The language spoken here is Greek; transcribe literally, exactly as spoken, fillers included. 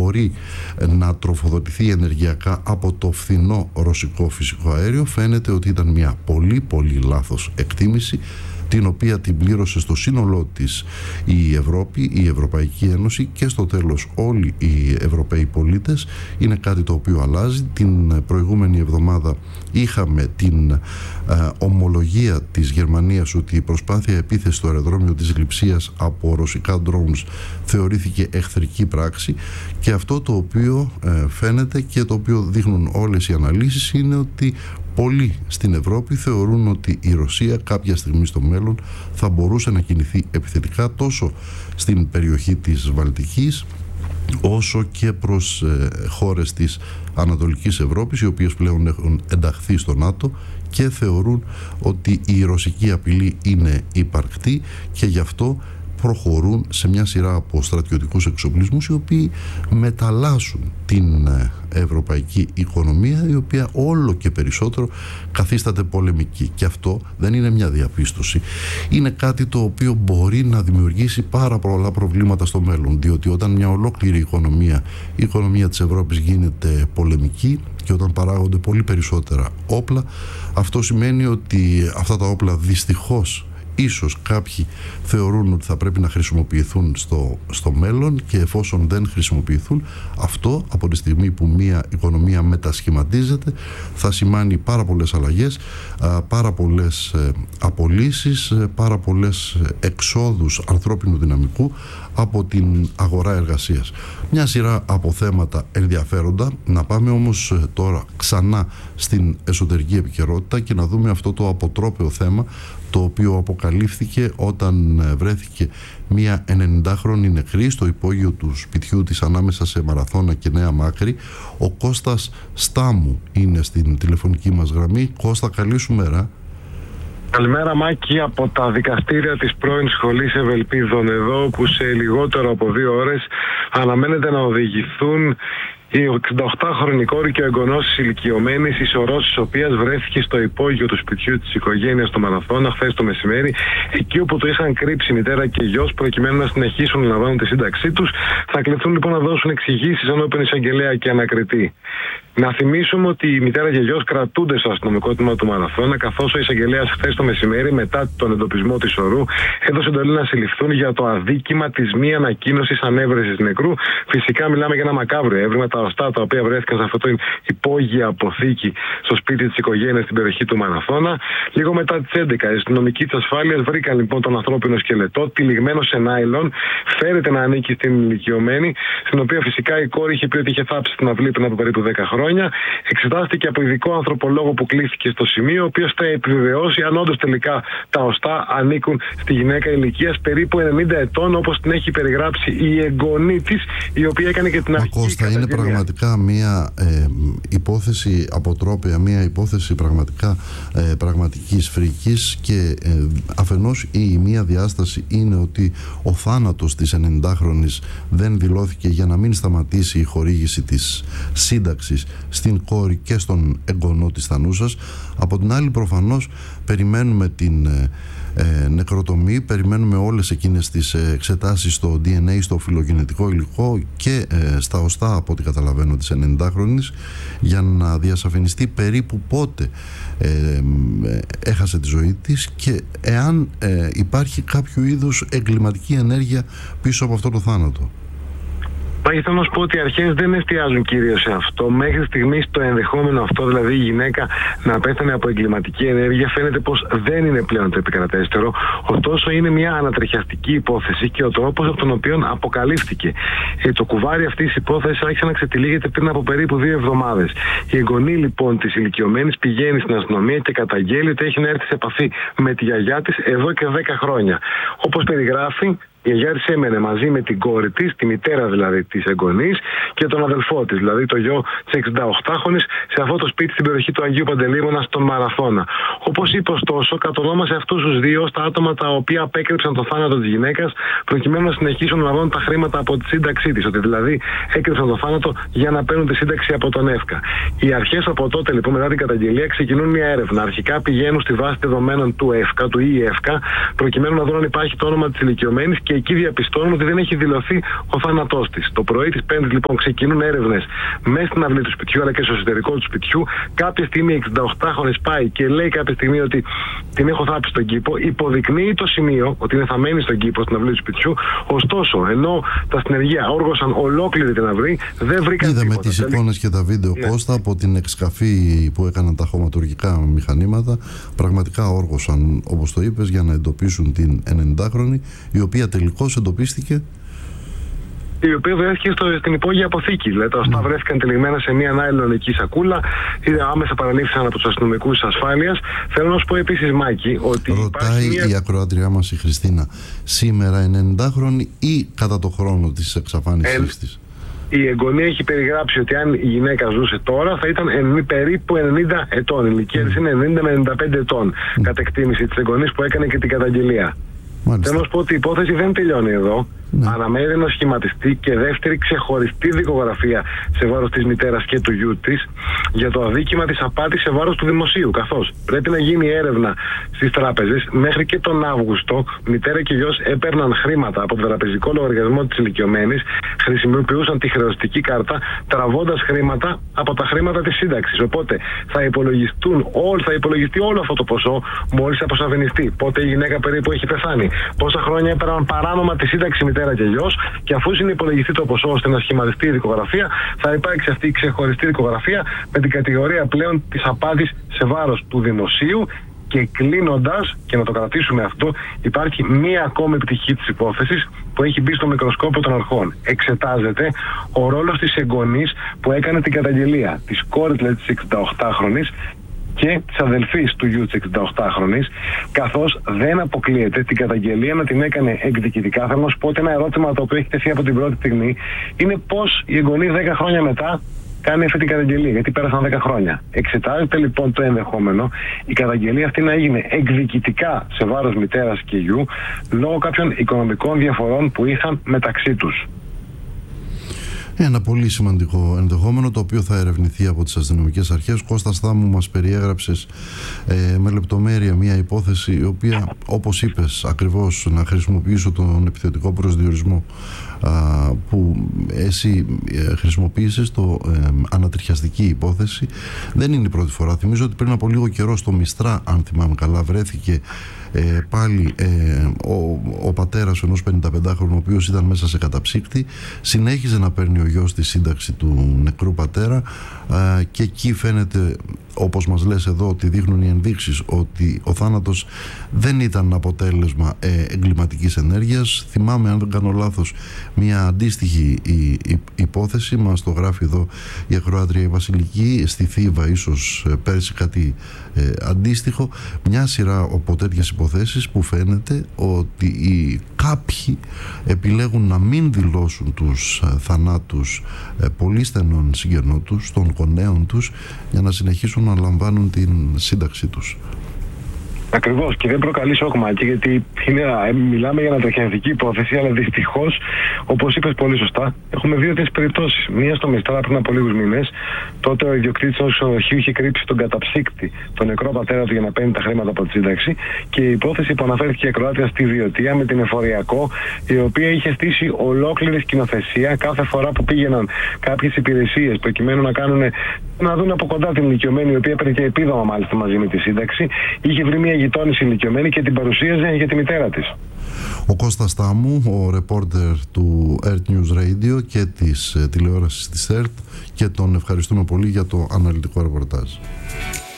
μπορεί να τροφοδοτηθεί ενεργειακά από το φθηνό ρωσικό φυσικό αέριο, φαίνεται ότι ήταν μια πολύ πολύ λάθος εκτίμηση, την οποία την πλήρωσε στο σύνολό της η Ευρώπη, η Ευρωπαϊκή Ένωση και στο τέλος όλοι οι Ευρωπαίοι πολίτες. Είναι κάτι το οποίο αλλάζει. Την προηγούμενη εβδομάδα είχαμε την ε, ομολογία της Γερμανίας ότι η προσπάθεια επίθεση στο αεροδρόμιο της Γλειψίας από ρωσικά drones θεωρήθηκε εχθρική πράξη, και αυτό το οποίο ε, φαίνεται και το οποίο δείχνουν όλες οι αναλύσεις είναι ότι πολλοί στην Ευρώπη θεωρούν ότι η Ρωσία κάποια στιγμή στο μέλλον θα μπορούσε να κινηθεί επιθετικά τόσο στην περιοχή της Βαλτικής όσο και προς ε, χώρες της Ανατολικής Ευρώπης, οι οποίες πλέον έχουν ενταχθεί στο ΝΑΤΟ και θεωρούν ότι η ρωσική απειλή είναι υπαρκτή, και γι' αυτό προχωρούν σε μια σειρά από στρατιωτικούς εξοπλισμούς οι οποίοι μεταλλάσσουν την ευρωπαϊκή οικονομία, η οποία όλο και περισσότερο καθίσταται πολεμική. Και αυτό δεν είναι μια διαπίστωση. Είναι κάτι το οποίο μπορεί να δημιουργήσει πάρα πολλά προβλήματα στο μέλλον, διότι όταν μια ολόκληρη οικονομία, η οικονομία της Ευρώπης γίνεται πολεμική και όταν παράγονται πολύ περισσότερα όπλα, αυτό σημαίνει ότι αυτά τα όπλα δυστυχώς ίσως κάποιοι θεωρούν ότι θα πρέπει να χρησιμοποιηθούν στο, στο μέλλον, και εφόσον δεν χρησιμοποιηθούν, αυτό από τη στιγμή που μια οικονομία μετασχηματίζεται θα σημάνει πάρα πολλές αλλαγές, πάρα πολλές απολύσεις, πάρα πολλές εξόδους ανθρώπινου δυναμικού από την αγορά εργασίας. Μια σειρά από θέματα ενδιαφέροντα. Να πάμε όμως τώρα ξανά στην εσωτερική επικαιρότητα και να δούμε αυτό το αποτρόπαιο θέμα, το οποίο αποκαλύφθηκε όταν βρέθηκε μια ενενηντάχρονη νεκρή στο υπόγειο του σπιτιού της ανάμεσα σε Μαραθώνα και Νέα Μάκρη. Ο Κώστας Στάμου είναι στην τηλεφωνική μας γραμμή. Κώστα, καλή σου μέρα. Καλημέρα Μάκη, από τα δικαστήρια της πρώην σχολής Ευελπίδων εδώ, που σε λιγότερο από δύο ώρες αναμένεται να οδηγηθούν η εξηνταοκτάχρονη κόρη και ο εγγονός της ηλικιωμένης, η σωρός της οποίας βρέθηκε στο υπόγειο του σπιτιού της οικογένειας στο Μαραθώνα χθες το μεσημέρι, εκεί όπου το είχαν κρύψει μητέρα και γιος, προκειμένου να συνεχίσουν να λαμβάνουν τη σύνταξή τους. Θα κληθούν λοιπόν να δώσουν εξηγήσεις ενώπιον εισαγγελέα και ανακριτή. Να θυμίσουμε ότι η μητέρα και γιος κρατούνται στο αστυνομικό τμήμα του Μαραθώνα, καθώς ο εισαγγελέας χθες το μεσημέρι, μετά τον εντοπισμό της σωρού, έδωσε εντολή να συλληφθούν για το αδίκημα της μη ανακοίνωσης ανέβρεσης νεκρού. Φυσικά μιλάμε για ένα μακάβριο έβριμα, τα οστά τα οποία βρέθηκαν σε αυτό το υπόγεια αποθήκη στο σπίτι της οικογένειας στην περιοχή του Μαραθώνα. Λίγο μετά τις έντεκα, οι αστυνομικοί της ασφάλειας βρήκαν λοιπόν τον ανθρώπινο σκελετό, τυλιγμένο σε νάιλον. Φέρεται να ανήκει στην ηλικιωμένη, στην οποία φυσικά η κόρη είχε πει ότι είχε θάψει την αυλή πριν από περίπου δέκα χρόνια. Εξετάστηκε από ειδικό ανθρωπολόγο που κλήθηκε στο σημείο, ο οποίος θα επιβεβαιώσει αν όντως τελικά τα οστά ανήκουν στη γυναίκα ηλικίας περίπου ενενήντα ετών, όπως την έχει περιγράψει η εγγονή της, η οποία έκανε και την αρχική Κώστα, είναι πραγματικά μια ε, υπόθεση αποτρόπαια, μια υπόθεση πραγματικά ε, πραγματικής φρίκης, και ε, αφενός η μία διάσταση είναι ότι ο θάνατος της ενενηντάχρονης δεν δηλώθηκε για να μην σταματήσει η χορήγηση της σύνταξης στην κόρη και στον εγγονό της θανούσας. Από την άλλη, προφανώς περιμένουμε την ε, ε, νεκροτομή, περιμένουμε όλες εκείνες τις ε, εξετάσεις στο ντι εν έι, στο φυλογενετικό υλικό και ε, στα οστά, από ό,τι καταλαβαίνω, της ενενηντάχρονης, για να διασαφινιστεί περίπου πότε ε, ε, έχασε τη ζωή της και εάν ε, υπάρχει κάποιο είδους εγκληματική ενέργεια πίσω από αυτό το θάνατο. Πάγει, θέλω να σου πω ότι οι αρχές δεν εστιάζουν κυρίως σε αυτό. Μέχρι στιγμής το ενδεχόμενο αυτό, δηλαδή η γυναίκα να πέθανε από εγκληματική ενέργεια, φαίνεται πως δεν είναι πλέον το επικρατέστερο. Ωστόσο, είναι μια ανατριχιαστική υπόθεση και ο τρόπος από τον οποίο αποκαλύφθηκε. Το κουβάρι αυτής της υπόθεσης άρχισε να ξετυλίγεται πριν από περίπου δύο εβδομάδες. Η εγγονή λοιπόν της ηλικιωμένης πηγαίνει στην αστυνομία και καταγγέλει ότι έχει να έρθει σε επαφή με τη γιαγιά της εδώ και δέκα χρόνια. Όπως περιγράφει, η γιαγιά της έμενε μαζί με την κόρη της, τη μητέρα δηλαδή της εγγονής, και τον αδελφό της, δηλαδή το γιο της εξηνταοκτάχρονης, σε αυτό το σπίτι στην περιοχή του Αγίου Παντελεήμωνα στον Μαραθώνα. Όπως είπε, ωστόσο, κατονόμασε αυτούς τους δύο ως τα άτομα τα οποία απέκρυψαν το θάνατο της γυναίκας, προκειμένου να συνεχίσουν να λαμβάνουν τα χρήματα από τη σύνταξή της. Ότι δηλαδή έκρυψαν το θάνατο για να παίρνουν τη σύνταξη από τον ΕΦΚΑ. Οι αρχές από τότε, λοιπόν, μετά την καταγγελία, ξεκινούν μια έρευνα. Αρχικά πηγαίνουν στη βάση δεδομένων του ΕΦΚΑ, του ΙΕΦΚΑ, προκειμένου να δουν αν υπάρχει το όνομα της ηλικιωμένης και εκεί διαπιστώνουν ότι δεν έχει δηλωθεί ο θάνατός της. Το πρωί της Πέμπτης λοιπόν ξεκινούν έρευνες μέσα στην αυλή του σπιτιού αλλά και στο εσωτερικό του σπιτιού. Κάποια στιγμή εξηνταοκτάχρονης πάει και λέει κάποια στιγμή ότι την έχω θάψει στον κήπο. Υποδεικνύει το σημείο ότι είναι θαμμένη στον κήπο στην αυλή του σπιτιού. Ωστόσο, ενώ τα συνεργεία όργωσαν ολόκληρη την αυλή, δεν βρήκαν Είδαμε τίποτα. τις εικόνες και τα βίντεο, ναι. Κώστα, από την εξκαφή που έκαναν τα χωματουργικά μηχανήματα. Πραγματικά όργωσαν, όπως το είπες, για να εντοπίσουν την ενενηντάχρονη, η οποία τελικώς εντοπίστηκε. Η οποία βρέθηκε στο, στην υπόγεια αποθήκη. Δηλαδή, τα οστά mm. βρέθηκαν τυλιγμένα σε μια νάιλονική σακούλα, άμεσα παραλήφθησαν από τους αστυνομικούς ασφάλειας. Θέλω να σου πω επίσης, Μάκη, ότι. Ρωτάει μια... η ακροάτριά μας η Χριστίνα, σήμερα ενενηντάχρονη ή κατά το χρόνο της εξαφάνισής της? Η εγγονή έχει περιγράψει ότι αν η γυναίκα ζούσε τώρα θα ήταν εν, περίπου ενενήντα ετών. Η ηλικία της είναι ενενήντα με ενενήντα πέντε ετών, mm. κατά εκτίμηση της εγγονής που έκανε και την καταγγελία. Μάλιστα. Θέλω να σου πω ότι η υπόθεση δεν τελειώνει εδώ. Ναι. Αναμένεται να σχηματιστεί και δεύτερη ξεχωριστή δικογραφία σε βάρος της μητέρας και του γιού της για το αδίκημα της απάτης σε βάρος του δημοσίου. Καθώς πρέπει να γίνει έρευνα στις τράπεζες. Μέχρι και τον Αύγουστο, μητέρα και γιος έπαιρναν χρήματα από το τραπεζικό λογαριασμό της ηλικιωμένης, χρησιμοποιούσαν τη χρεωστική κάρτα, τραβώντας χρήματα από τα χρήματα της σύνταξης. Οπότε θα, υπολογιστούν όλ, θα υπολογιστεί όλο αυτό το ποσό μόλις αποσαφινιστεί. Πότε η γυναίκα περίπου έχει πεθάνει, πόσα χρόνια έπαιρναν παράνομα τη σύνταξη μητέρα και γιος, και αφού συνυπολογιστεί το ποσό ώστε να σχηματιστεί η δικογραφία, θα υπάρξει αυτή η ξεχωριστή δικογραφία με την κατηγορία πλέον της απάτης σε βάρος του δημοσίου. Και κλείνοντας, και να το κρατήσουμε αυτό, υπάρχει μία ακόμη πτυχή της υπόθεσης που έχει μπει στο μικροσκόπιο των αρχών. Εξετάζεται ο ρόλος της εγγονής που έκανε την καταγγελία, της κόρης δηλαδή της εξηνταοκτάχρονης και της αδελφής του γιου της εξηνταοκτάχρονης, καθώς δεν αποκλείεται την καταγγελία να την έκανε εκδικητικά. Θέλω να σου πω ότι ένα ερώτημα το οποίο έχει τεθεί από την πρώτη στιγμή είναι πώς η εγγονή δέκα χρόνια μετά κάνει αυτή την καταγγελία, γιατί πέρασαν δέκα χρόνια. Εξετάζεται λοιπόν το ενδεχόμενο η καταγγελία αυτή να έγινε εκδικητικά σε βάρος μητέρας και γιου λόγω κάποιων οικονομικών διαφορών που είχαν μεταξύ τους. Ένα πολύ σημαντικό ενδεχόμενο, το οποίο θα ερευνηθεί από τις αστυνομικές αρχές. Κώστα Στάμου, μας περιέγραψες ε, με λεπτομέρεια μια υπόθεση η οποία, όπως είπες ακριβώς, να χρησιμοποιήσω τον επιθετικό προσδιορισμό α, που εσύ ε, χρησιμοποίησες, το ε, ανατριχιαστική υπόθεση, δεν είναι η πρώτη φορά. Θυμίζω ότι πριν από λίγο καιρό στο Μιστρά, αν θυμάμαι καλά, βρέθηκε Ε, πάλι ε, ο, ο πατέρας ενός πενηνταπεντάχρονου, ο οποίος ήταν μέσα σε καταψύκτη, συνέχιζε να παίρνει ο γιος τη σύνταξη του νεκρού πατέρα, ε, και εκεί φαίνεται, όπως μας λες εδώ, ότι δείχνουν οι ενδείξεις ότι ο θάνατος δεν ήταν αποτέλεσμα ε, εγκληματικής ενέργειας. Θυμάμαι, αν δεν κάνω λάθος, μια αντίστοιχη η, η, υπόθεση, μας το γράφει εδώ η ακροάτρια η Βασιλική, στη Θήβα ίσως ε, πέρσι κάτι ε, αντίστοιχο. Μια σειρά από τέτοιες υποθέσεις που φαίνεται ότι οι κάποιοι επιλέγουν να μην δηλώσουν τους ε, θανάτους ε, πολύ στενών συγγενών τους, των γονέων τους, για να συνεχίσουν να λαμβάνουν την σύνταξή τους. Ακριβώς, και δεν προκαλεί σοκ, Μάκη, γιατί είναι, μιλάμε για ανατριχιαστική υπόθεση, αλλά δυστυχώς, όπως είπες πολύ σωστά, έχουμε δύο τέτοιες περιπτώσεις. Μία στο Μιστρά πριν από λίγους μήνες, τότε ο ιδιοκτήτης ενός ξενοδοχείου είχε κρύψει τον καταψύκτη, τον νεκρό πατέρα του, για να παίρνει τα χρήματα από τη σύνταξη, και η υπόθεση που αναφέρθηκε η ακροάτρια στη Βιωτία με την Εφοριακό, η οποία είχε στήσει ολόκληρη σκηνοθεσία κάθε φορά που πήγαιναν κάποιες υπηρεσίες προκειμένου να κάνουν, να δουν από κοντά την ηλικιωμένη, η οποία έπαιρνε και επίδομα μάλιστα μαζί με τη σύνταξη. Είχε βρει μια γειτόνισσα ηλικιωμένη και την παρουσίαζε για τη μητέρα της. Ο Κώστας Στάμου, ο ρεπόρτερ του Earth News Radio και της ε, τηλεόρασης της Earth, και τον ευχαριστούμε πολύ για το αναλυτικό ρεπορτάζ.